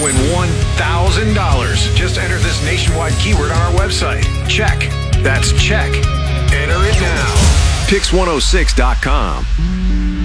win $1,000. Just enter this nationwide keyword on our website. Check. That's check. Enter it now. Pix106.com.